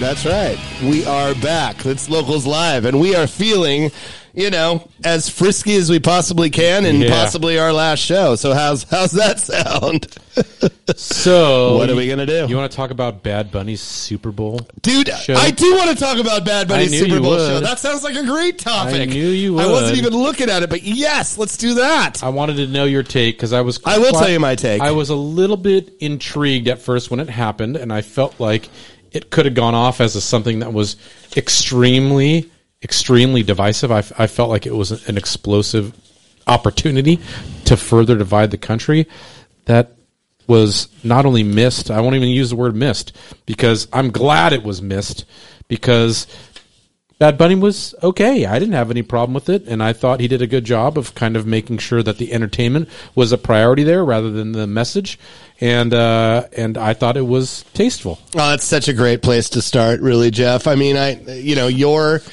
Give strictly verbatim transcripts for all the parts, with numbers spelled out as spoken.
That's right. We are back. It's Locals Live, and we are feeling, you know, as frisky as we possibly can, and yeah. possibly our last show. So how's how's that sound? So what are we gonna do? You want to talk about Bad Bunny's Super Bowl, dude? show? I do want to talk about Bad Bunny's Super Bowl would. show. That sounds like a great topic. I knew you would. I wasn't even looking at it, but yes, let's do that. I wanted to know your take because I was. I will quite, tell you my take. I was a little bit intrigued at first when it happened, and I felt like it could have gone off as a, something that was extremely, extremely divisive. I, I felt like it was an explosive opportunity to further divide the country that was not only missed, I won't even use the word missed, because I'm glad it was missed, because Bad Bunny was okay. I didn't have any problem with it, and I thought he did a good job of kind of making sure that the entertainment was a priority there rather than the message, and uh, and I thought it was tasteful. Oh, that's such a great place to start, really, Jeff. I mean, I you know, your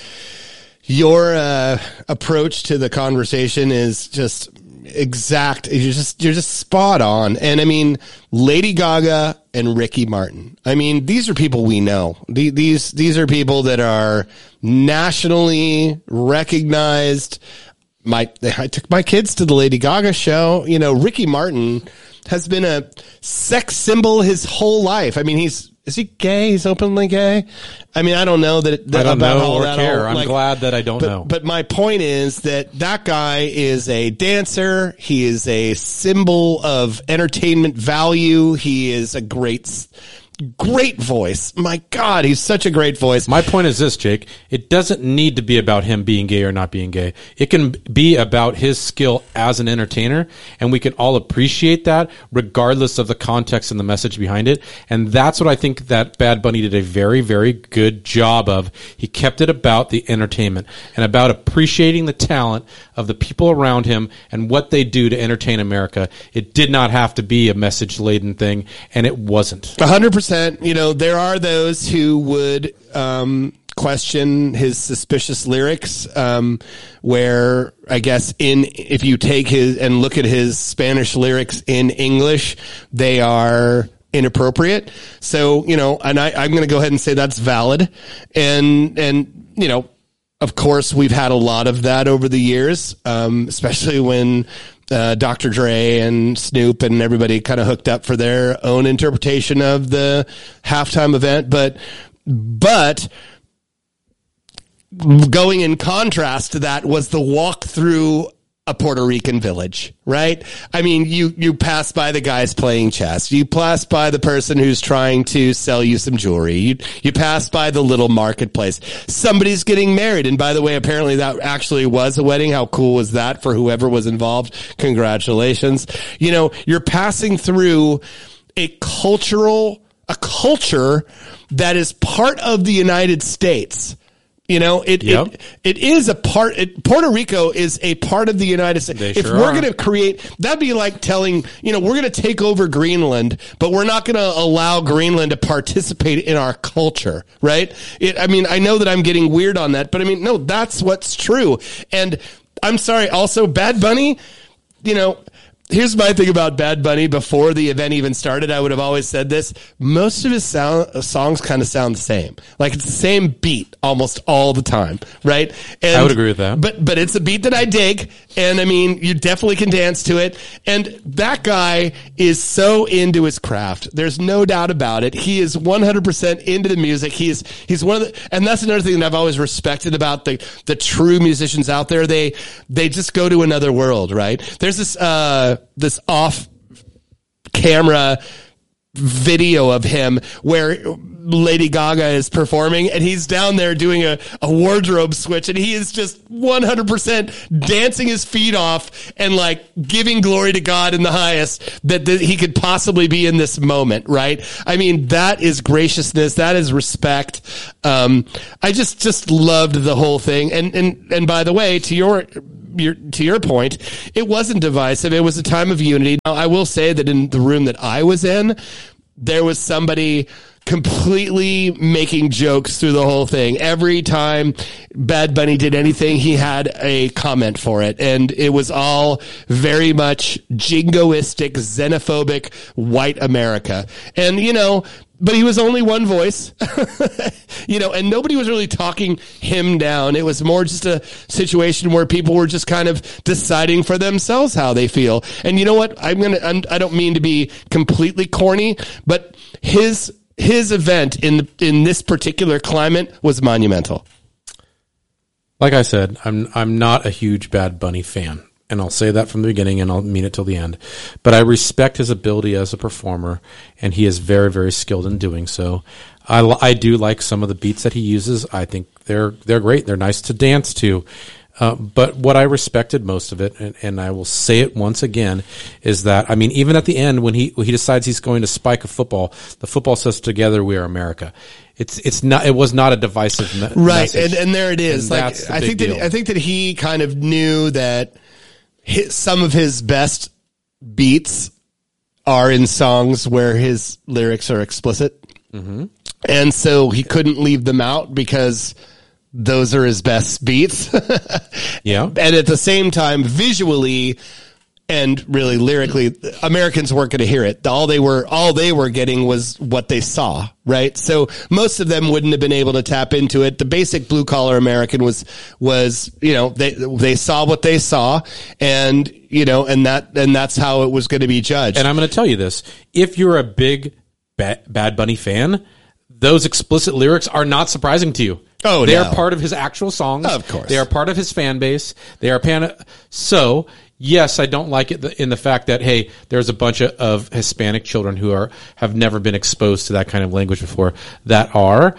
your uh, approach to the conversation is just exact. You're just you're just spot on. And I mean, Lady Gaga and Ricky Martin. I mean, these are people we know. These these are people that are nationally recognized. My I took my kids to the Lady Gaga show. You know, Ricky Martin has been a sex symbol his whole life. I mean, he's is he gay? He's openly gay. I mean, I don't know that. that I don't about know all or that care. all, I'm like, glad that I don't but, know. But my point is that that guy is a dancer. He is a symbol of entertainment value. He is a great, great voice. My God, he's such a great voice. My point is this, Jake. It doesn't need to be about him being gay or not being gay. It can be about his skill as an entertainer, and we can all appreciate that regardless of the context and the message behind it. And that's what I think that Bad Bunny did a very, very good job of. He kept it about the entertainment and about appreciating the talent of the people around him and what they do to entertain America. It did not have to be a message-laden thing, and it wasn't. A hundred percent. You know, there are those who would um, question his suspicious lyrics, um, where I guess in if you take his and look at his Spanish lyrics in English, they are inappropriate. So, you know, and I, I'm going to go ahead and say that's valid. And, and, you know, of course, we've had a lot of that over the years, um, especially when uh, Doctor Dre and Snoop and everybody kind of hooked up for their own interpretation of the halftime event. But, but going in contrast to that was the walk through a Puerto Rican village, right? I mean, you, you pass by the guys playing chess. You pass by the person who's trying to sell you some jewelry. You, you pass by the little marketplace. Somebody's getting married. And by the way, apparently that actually was a wedding. How cool was that for whoever was involved? Congratulations. You know, you're passing through a cultural, a culture that is part of the United States. You know, it, yep. it, it is a part, it, Puerto Rico is a part of the United States. They if sure we're are. going to create, that'd be like telling, you know, we're going to take over Greenland, but we're not going to allow Greenland to participate in our culture, right? It, I mean, I know that I'm getting weird on that, but I mean, no, that's what's true. And I'm sorry, also Bad Bunny, you know, here's my thing about Bad Bunny. Before the event even started, I would have always said this. Most of his sound, songs kind of sound the same. Like it's the same beat almost all the time, right? And, I would agree with that. But but it's a beat that I dig. And I mean, you definitely can dance to it. And that guy is so into his craft. There's no doubt about it. He is one hundred percent into the music. He is, he's one of the, and that's another thing that I've always respected about the, the true musicians out there. They, they just go to another world, right? There's this, uh, this off camera video of him where Lady Gaga is performing and he's down there doing a, a wardrobe switch and he is just one hundred percent dancing his feet off and like giving glory to God in the highest that th- he could possibly be in this moment, right? I mean, that is graciousness. That is respect. Um, I just, just loved the whole thing. And, and, and by the way, to your, Your, to your point, it wasn't divisive. It was a time of unity. Now, I will say that in the room that I was in, there was somebody completely making jokes through the whole thing. Every time Bad Bunny did anything, he had a comment for it. And it was all very much jingoistic, xenophobic, white America. And, you know, but he was only one voice, you know, and nobody was really talking him down. It was more just a situation where people were just kind of deciding for themselves how they feel. And you know what? I'm going to, I don't mean to be completely corny, but his, his event in, in this particular climate was monumental. Like I said, I'm, I'm not a huge Bad Bunny fan. And I'll say that from the beginning, and I'll mean it till the end. But I respect his ability as a performer, and he is very, very skilled in doing so. I, I do like some of the beats that he uses. I think they're they're great. They're nice to dance to. Uh, but what I respected most of it, and, and I will say it once again, is that, I mean, even at the end when he when he decides he's going to spike a football, the football says, "Together we are America." It's it's not. It was not a divisive me- right, message. and and there it is. And like that's the I big think that deal. I think that he kind of knew that his, some of his best beats are in songs where his lyrics are explicit. Mm-hmm. And so he couldn't leave them out because those are his best beats. Yeah. And at the same time, visually and really lyrically, Americans weren't going to hear it. All they were, all they were getting was what they saw, right? So most of them wouldn't have been able to tap into it. The basic blue collar American was, was, you know, they, they saw what they saw, and, you know, and that, and that's how it was going to be judged. And I'm going to tell you this. If you're a big ba- Bad Bunny fan, those explicit lyrics are not surprising to you. Oh, they no. are part of his actual songs. Of course. They are part of his fan base. They are pan- so yes, I don't like it in the fact that, hey, there's a bunch of, of Hispanic children who are have never been exposed to that kind of language before that are.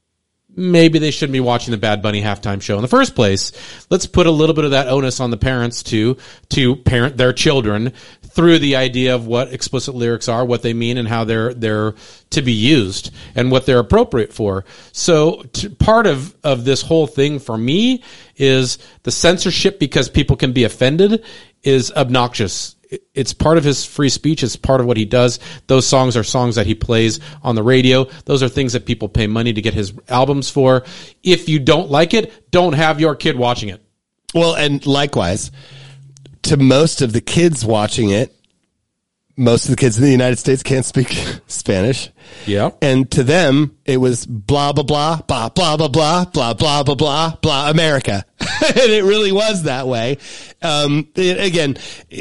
Maybe they shouldn't be watching the Bad Bunny halftime show in the first place. Let's put a little bit of that onus on the parents to to parent their children through the idea of what explicit lyrics are, what they mean, and how they're they're to be used, and what they're appropriate for. So to, part of, of this whole thing for me is the censorship, because people can be offended, is obnoxious. It's part of his free speech. It's part of what he does. Those songs are songs that he plays on the radio. Those are things that people pay money to get his albums for. If you don't like it, don't have your kid watching it. Well, and likewise, to most of the kids watching it, most of the kids in the United States can't speak Spanish. Yeah. And to them, it was blah, blah, blah, blah, blah, blah, blah, blah, blah, blah, blah, blah, America. And it really was that way. Um, it, again,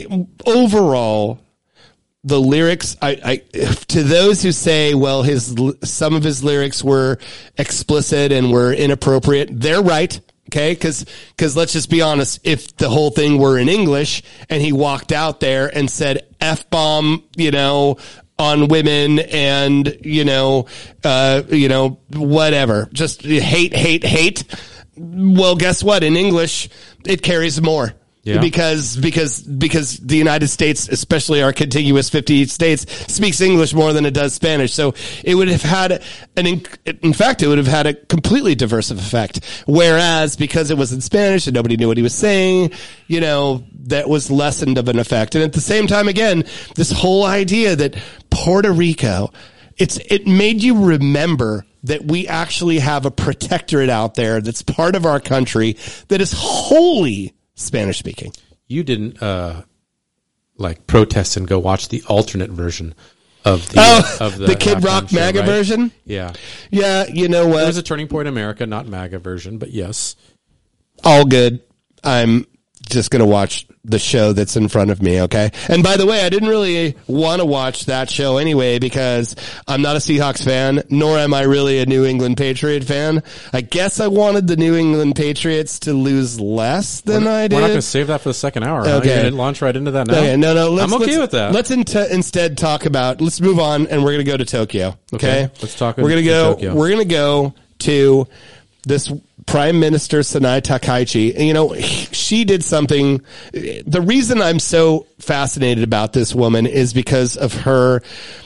overall, the lyrics, I, I, to those who say, well, his, some of his lyrics were explicit and were inappropriate, they're right. Okay, because because let's just be honest. If the whole thing were in English and he walked out there and said F-bomb, you know, on women and, you know, uh, you know, whatever, just hate, hate, hate. Well, guess what? In English, it carries more. Yeah. Because because because the United States, especially our contiguous fifty states, speaks English more than it does Spanish. So it would have had an in fact it would have had a completely diverse effect. Whereas because it was in Spanish and nobody knew what he was saying, you know, that was lessened of an effect. And at the same time, again, this whole idea that Puerto Rico, it's it made you remember that we actually have a protectorate out there that's part of our country that is wholly Spanish speaking. You didn't uh, like protest and go watch the alternate version of the oh, of the, the Kid Rock show, MAGA right? version. Yeah, yeah. You know what? There was a Turning Point America, not MAGA version, but yes, all good. I'm just going to watch the show that's in front of me, okay? And by the way, I didn't really want to watch that show anyway because I'm not a Seahawks fan, nor am I really a New England Patriot fan. I guess I wanted the New England Patriots to lose less than we're, I did. We're not going to save that for the second hour. Huh? Okay. You're going to launch right into that now? Okay, no, no. Let's, I'm okay let's, with that. Let's in t- instead talk about, let's move on, and we're going to go to Tokyo, okay? Okay, let's talk We're going to to go, Tokyo. we're going to go to this Prime Minister Sanai Takaichi. And, you know, she did something. The reason I'm so fascinated about this woman is because of her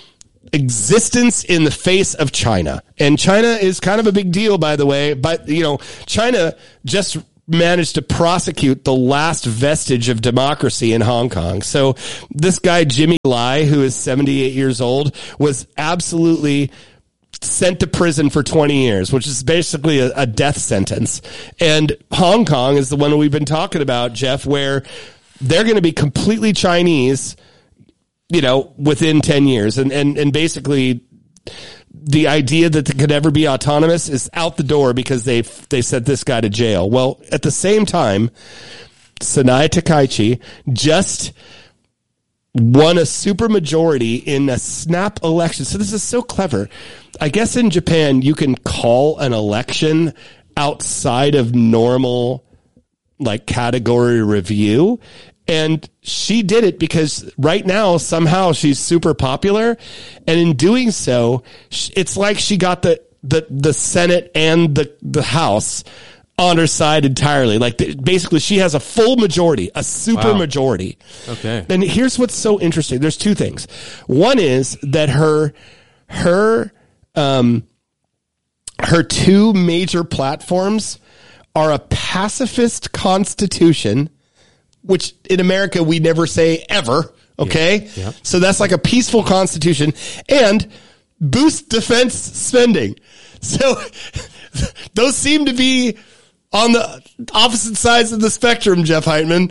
existence in the face of China. And China is kind of a big deal, by the way. But, you know, China just managed to prosecute the last vestige of democracy in Hong Kong. So this guy, Jimmy Lai, who is seventy-eight years old, was absolutely sent to prison for twenty years, which is basically a, a death sentence. And Hong Kong is the one we've been talking about, Jeff, where they're going to be completely Chinese, you know, within ten years. And, and, and basically the idea that they could ever be autonomous is out the door because they they sent this guy to jail. Well, at the same time, Sanaya Takaichi just won a supermajority in a snap election. So this is so clever. I guess in Japan, you can call an election outside of normal, like, category review. And she did it because right now, somehow she's super popular. And in doing so, it's like she got the, the, the Senate and the, the House on her side entirely. Like, basically, she has a full majority, a super Wow. majority. Okay. And here's what's so interesting. There's two things. One is that her, her, um, her two major platforms are a pacifist constitution, which in America we never say ever. Okay. Yeah. Yep. So that's like a peaceful constitution, and boost defense spending. So those seem to be on the opposite sides of the spectrum, Jeff Heitman.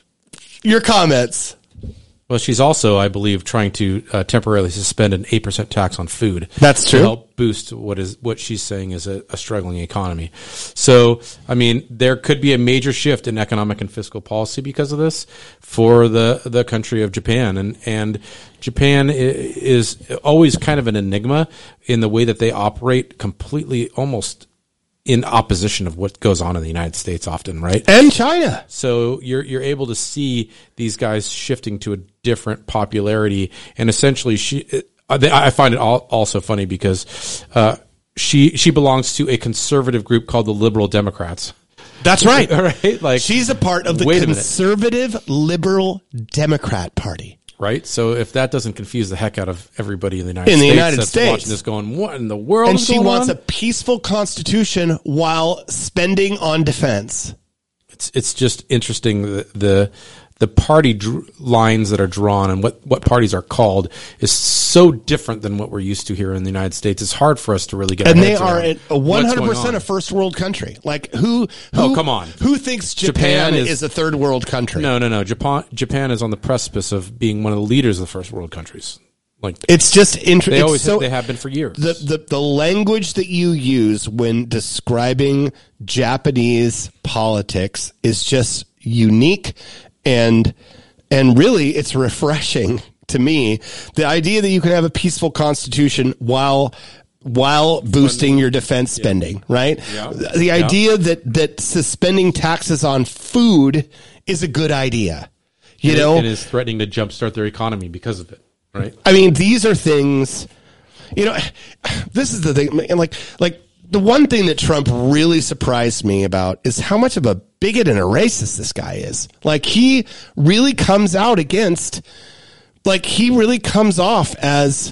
Your comments. Well, she's also, I believe, trying to uh, temporarily suspend an eight percent tax on food. That's true. To help boost what is what she's saying is a, a struggling economy. So, I mean, there could be a major shift in economic and fiscal policy because of this for the the country of Japan. And, and Japan is always kind of an enigma in the way that they operate, completely almost in opposition of what goes on in the United States often, right? And China. So you're you're able to see these guys shifting to a different popularity, and essentially, she. I find it all, also funny because uh, she she belongs to a conservative group called the Liberal Democrats. That's right. Right? Like, she's a part of the wait a minute. conservative Liberal Democrat Party. Right. So if that doesn't confuse the heck out of everybody in the United In the States, United that's States. watching this, going, what in the world? And is she going wants on? a peaceful constitution while spending on defense. It's it's just interesting the the, the party dr- lines that are drawn and what, what parties are called is so different than what we're used to here in the United States. It's hard for us to really get. And our they heads are around a one hundred what's going percent on. a first world country. Like who? who Oh, come on. Who thinks Japan, Japan is, is- a third world country? No, no, no. Japan Japan is on the precipice of being one of the leaders of the first world countries. Like It's just interesting. they always so, they have been for years. the, the the language that you use when describing Japanese politics is just unique, and and really it's refreshing to me. The idea that you can have a peaceful constitution while while boosting your defense spending, right? Yeah. The idea that that suspending taxes on food is a good idea. You and know, it, it is threatening to jumpstart their economy because of it. Right. I mean, these are things, you know, this is the thing. And like, like the one thing that Trump really surprised me about is how much of a bigot and a racist this guy is. Like, he really comes out against, like, he really comes off as,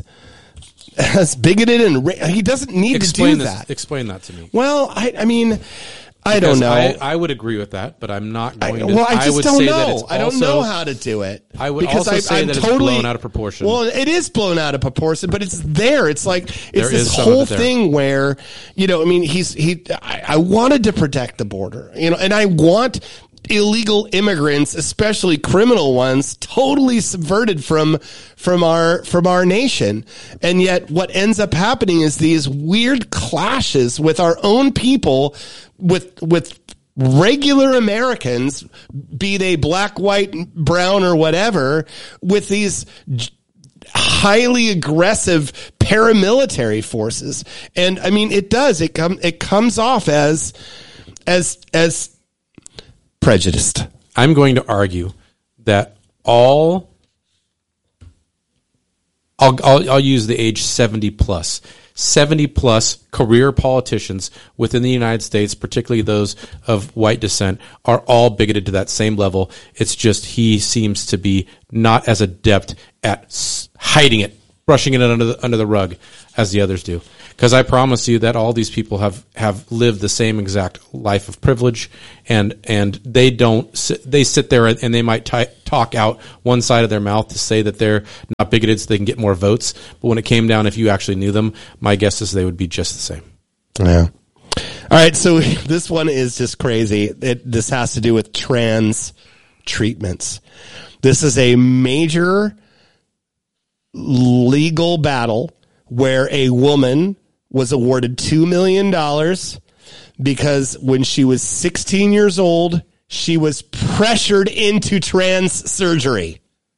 as bigoted and ra- he doesn't need Explain to do this, that. Explain that to me. Well, I, I mean, I Because don't know. I, I would agree with that, but I'm not I, going to. well, I just would don't say that know. it's I don't also- know how to do it. I would also say that it's blown out of proportion. Well, it is blown out of proportion, but it's there. It's like it's There this is some of whole it there. thing where, you know, I mean, he's he. I, I wanted to protect the border, you know, and I want illegal immigrants, especially criminal ones, totally subverted from from our from our nation. And yet what ends up happening is these weird clashes with our own people, with with regular Americans, be they black, white, brown, or whatever, with these j- highly aggressive paramilitary forces. And I mean, it does, it come, it comes off as, as, as prejudiced. I'm going to argue that all I'll, I'll I'll use the age seventy plus. seventy plus career politicians within the United States, particularly those of white descent, are all bigoted to that same level. It's just he seems to be not as adept at s- hiding it, brushing it under the, under the rug as the others do. Because I promise you that all these people have, have lived the same exact life of privilege, and and they don't sit, they sit there and they might t- talk out one side of their mouth to say that they're not bigoted so they can get more votes. But when it came down, if you actually knew them, my guess is they would be just the same. Yeah. All right. So this one is just crazy. It, this has to do with trans treatments. This is a major legal battle where a woman was awarded two million dollars because when she was sixteen years old, she was pressured into trans surgery.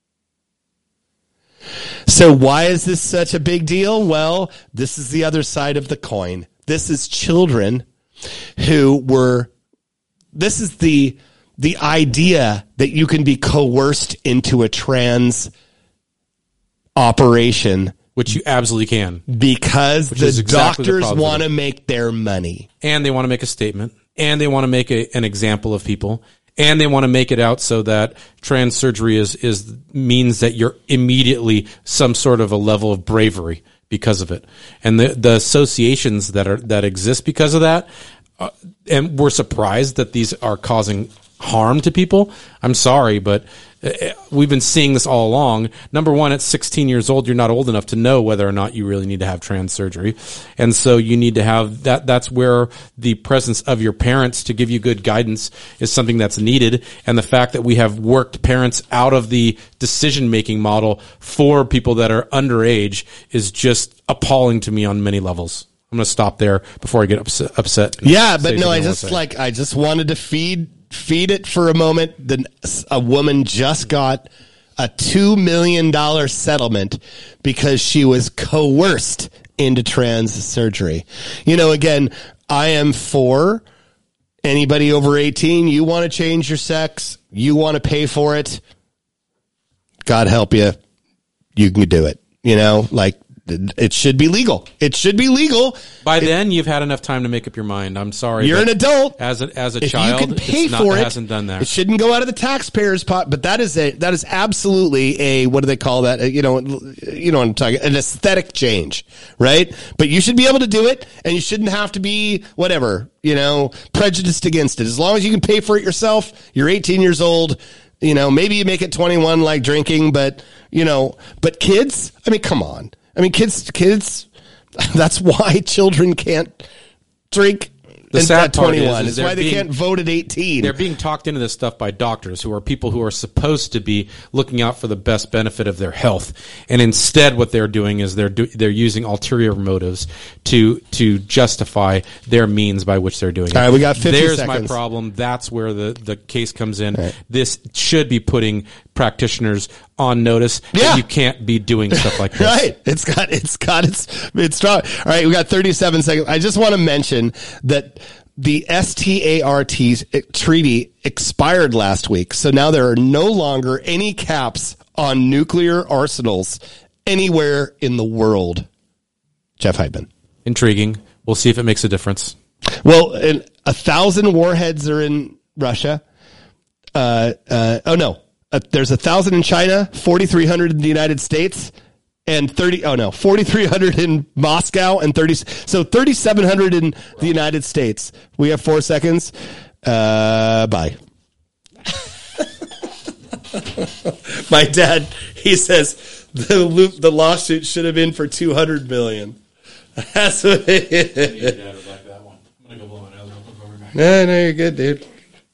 So why is this such a big deal? Well, this is the other side of the coin. This is children who were, this is the, the idea that you can be coerced into a trans operation. Which you absolutely can. Because Which the exactly the doctors want to make their money. And they want to make a statement. And they want to make a, an example of people. And they want to make it out so that trans surgery is, is means that you're immediately some sort of a level of bravery because of it. And the, the associations that are, that exist because of that, uh, and we're surprised that these are causing harm to people. I'm sorry, but we've been seeing this all along. Number one, at sixteen years old, you're not old enough to know whether or not you really need to have trans surgery. And so you need to have that. That's where the presence of your parents to give you good guidance is something that's needed. And the fact that we have worked parents out of the decision-making model for people that are underage is just appalling to me on many levels. I'm going to stop there before I get upset. upset yeah, but no, I just like, I just wanted to feed feed it for a moment. The, a woman just got a two million dollars settlement because she was coerced into trans surgery. You know, again, I am for anybody over eighteen. You want to change your sex, you want to pay for it, God help you, you can do it. You know, like, it should be legal. It should be legal. By it, then, you've had enough time to make up your mind. I'm sorry. You're an adult. As a, as a if child, you can pay it's not, for it it, hasn't done that. It shouldn't go out of the taxpayer's pot. But that is a that is absolutely a what do they call that? You know, you know what I'm talking. An aesthetic change, right? But you should be able to do it, and you shouldn't have to be whatever, you know, prejudiced against it. As long as you can pay for it yourself, you're eighteen years old. You know, maybe you make it twenty-one like drinking, but you know, but kids. I mean, come on. I mean, kids, kids, that's why children can't drink the sad at twenty-one. It's why they being, can't vote at eighteen. They're being talked into this stuff by doctors who are people who are supposed to be looking out for the best benefit of their health. And instead what they're doing is they're do, they're using ulterior motives to to justify their means by which they're doing it. All right, we got fifty There's seconds. my problem. That's where the, the case comes in. Right. This should be putting practitioners on notice yeah. that you can't be doing stuff like this. Right. It's got, it's got, it's, it's strong. All right. We got thirty-seven seconds. I just want to mention that the START treaty expired last week. So now there are no longer any caps on nuclear arsenals anywhere in the world. Jeff Heidman. Intriguing. We'll see if it makes a difference. Well, a thousand warheads are in Russia. Uh, uh, oh no. Uh, there's a thousand in China, forty-three hundred in the United States, and thirty. Oh no, forty-three hundred in Moscow, and thirty. So thirty-seven hundred in the United States. We have four seconds. Uh, bye. My dad, he says the loop, the lawsuit should have been for two hundred million. That's what it is. Your dad would like that one. I'm gonna go blow my nose real quick. I'll be back. No, no, you're good, dude.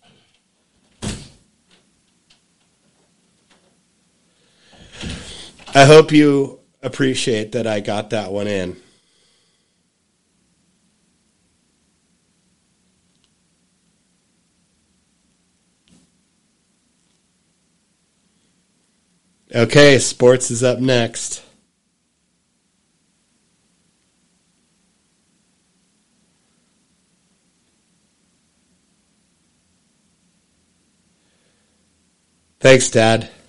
I hope you appreciate that I got that one in. Okay, sports is up next. Thanks, Dad.